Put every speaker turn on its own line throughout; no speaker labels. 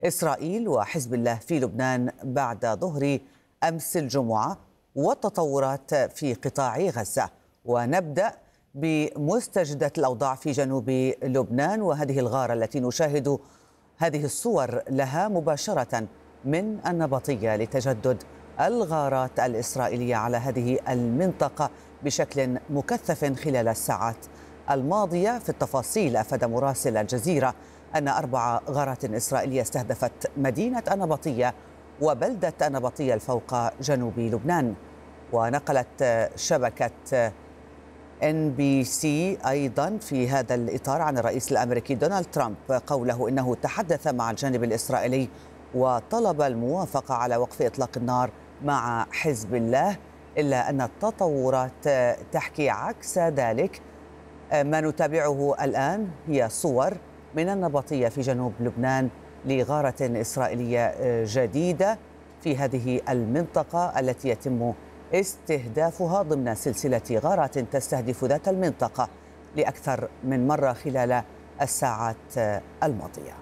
إسرائيل وحزب الله في لبنان بعد ظهر أمس الجمعة والتطورات في قطاع غزة. ونبدأ بمستجدات الأوضاع في جنوب لبنان وهذه الغارة التي نشاهد هذه الصور لها مباشرة من النبطية لتجدد الغارات الإسرائيلية على هذه المنطقة بشكل مكثف خلال الساعات الماضية. في التفاصيل أفاد مراسل الجزيرة أن 4 غارات إسرائيلية استهدفت مدينة النبطية وبلدة النبطية الفوق جنوب لبنان. ونقلت شبكة NBC أيضا في هذا الإطار عن الرئيس الأمريكي دونالد ترامب قوله إنه تحدث مع الجانب الإسرائيلي وطلب الموافقة على وقف إطلاق النار مع حزب الله، إلا أن التطورات تحكي عكس ذلك. ما نتابعه الآن هي صور من النبطية في جنوب لبنان لغارة إسرائيلية جديدة في هذه المنطقة التي يتم استهدافها ضمن سلسلة غارات تستهدف ذات المنطقة لأكثر من مرة خلال الساعات الماضية.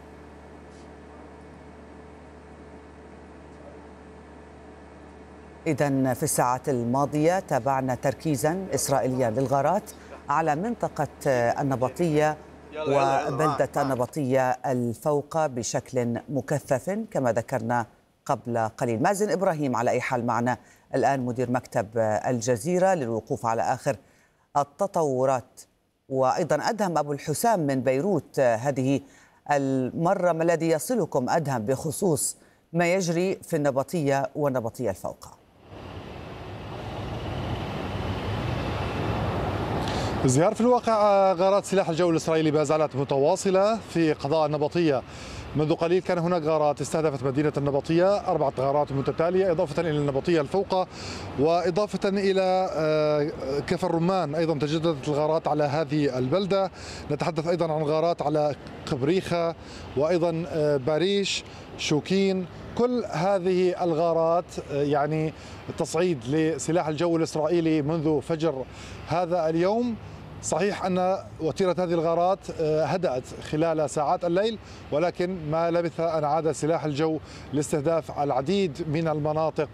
إذن في الساعات الماضية تابعنا تركيزا إسرائيليا للغارات على منطقة النبطية وبلدة النبطية الفوق بشكل مكثف كما ذكرنا قبل قليل. مازن إبراهيم على أي حال معنا الآن مدير مكتب الجزيرة للوقوف على آخر التطورات، وأيضا أدهم أبو الحسام من بيروت. هذه المرة ما الذي يصلكم أدهم بخصوص ما يجري في النبطية والنبطية الفوق؟
ازدهار في الواقع غارات سلاح الجو الإسرائيلي ما زالت متواصلة في قضاء النبطية. منذ قليل كان هناك غارات استهدفت مدينة النبطية، 4 غارات متتالية إضافة إلى النبطية الفوق وإضافة إلى كفر رمان. أيضا تجددت الغارات على هذه البلدة. نتحدث أيضا عن غارات على قبريخة وأيضا باريش شوكين. كل هذه الغارات يعني تصعيد لسلاح الجو الإسرائيلي منذ فجر هذا اليوم. صحيح أن وتيرة هذه الغارات هدأت خلال ساعات الليل، ولكن ما لبث أن عاد سلاح الجو لاستهداف العديد من المناطق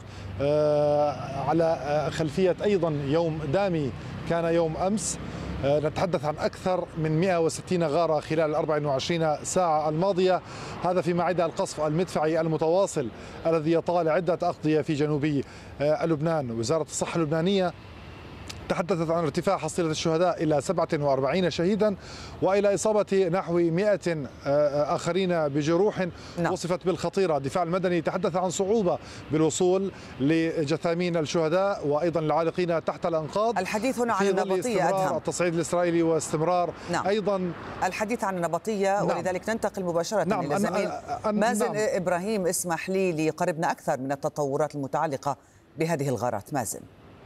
على خلفية أيضا يوم دامي كان يوم أمس. نتحدث عن أكثر من 160 غارة خلال 24 ساعة الماضية، هذا فيما عدا القصف المدفعي المتواصل الذي يطال عدة أقضية في جنوب لبنان. وزارة الصحة اللبنانية تحدثت عن ارتفاع حصيلة الشهداء إلى 47 شهيدا وإلى إصابة نحو 100 آخرين بجروح وصفت بالخطيرة. الدفاع المدني تحدث عن صعوبة بالوصول لجثامين الشهداء وأيضا العالقين تحت الأنقاض.
الحديث هنا عن النبطية أدهم،
التصعيد الإسرائيلي واستمرار أيضا
الحديث عن النبطية. ولذلك ننتقل مباشرة إلى زميل مازن إبراهيم. اسمح لي ليقربنا أكثر من التطورات المتعلقة بهذه الغارات. مازن.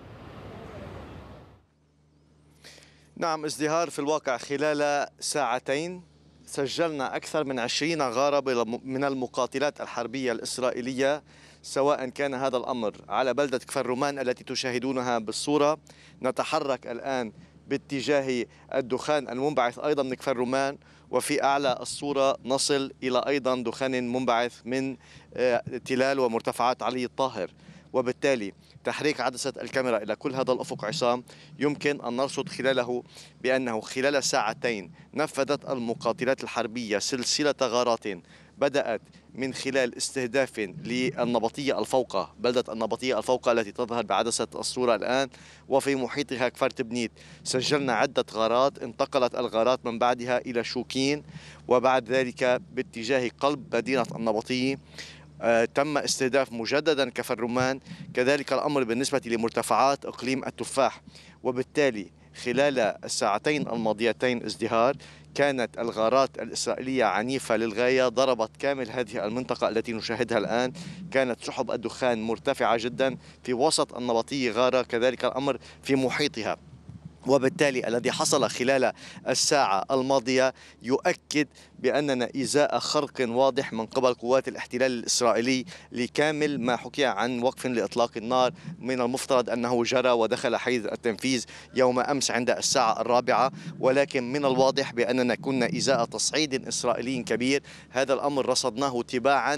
نعم، ازدهار في الواقع خلال ساعتين سجلنا أكثر من 20 غارة من المقاتلات الحربية الإسرائيلية، سواء كان هذا الأمر على بلدة كفر رومان التي تشاهدونها بالصورة. نتحرك الآن باتجاه الدخان المنبعث أيضا من كفر رومان، وفي أعلى الصورة نصل إلى أيضا دخان منبعث من تلال ومرتفعات علي الطاهر. وبالتالي تحريك عدسة الكاميرا إلى كل هذا الأفق عصام يمكن أن نرصد خلاله بأنه خلال ساعتين نفذت المقاتلات الحربية سلسلة غارات بدأت من خلال استهداف للنبطية الفوق، بلدة النبطية الفوق التي تظهر بعدسة الصورة الآن، وفي محيطها كفر تبنيت. سجلنا عدة غارات، انتقلت الغارات من بعدها إلى شوكين وبعد ذلك باتجاه قلب مدينة النبطية. تم استهداف مجددا كفر رمان، كذلك الأمر بالنسبة لمرتفعات إقليم التفاح. وبالتالي خلال الساعتين الماضيتين ازدهار كانت الغارات الإسرائيلية عنيفة للغاية، ضربت كامل هذه المنطقة التي نشاهدها الآن. كانت سحب الدخان مرتفعة جدا في وسط النبطية غارة، كذلك الأمر في محيطها. وبالتالي الذي حصل خلال الساعة الماضية يؤكد بأننا إزاء خرق واضح من قبل قوات الاحتلال الإسرائيلي لكامل ما حكي عن وقف لإطلاق النار من المفترض أنه جرى ودخل حيز التنفيذ يوم أمس عند الساعة 4، ولكن من الواضح بأننا كنا إزاء تصعيد إسرائيلي كبير. هذا الأمر رصدناه تباعا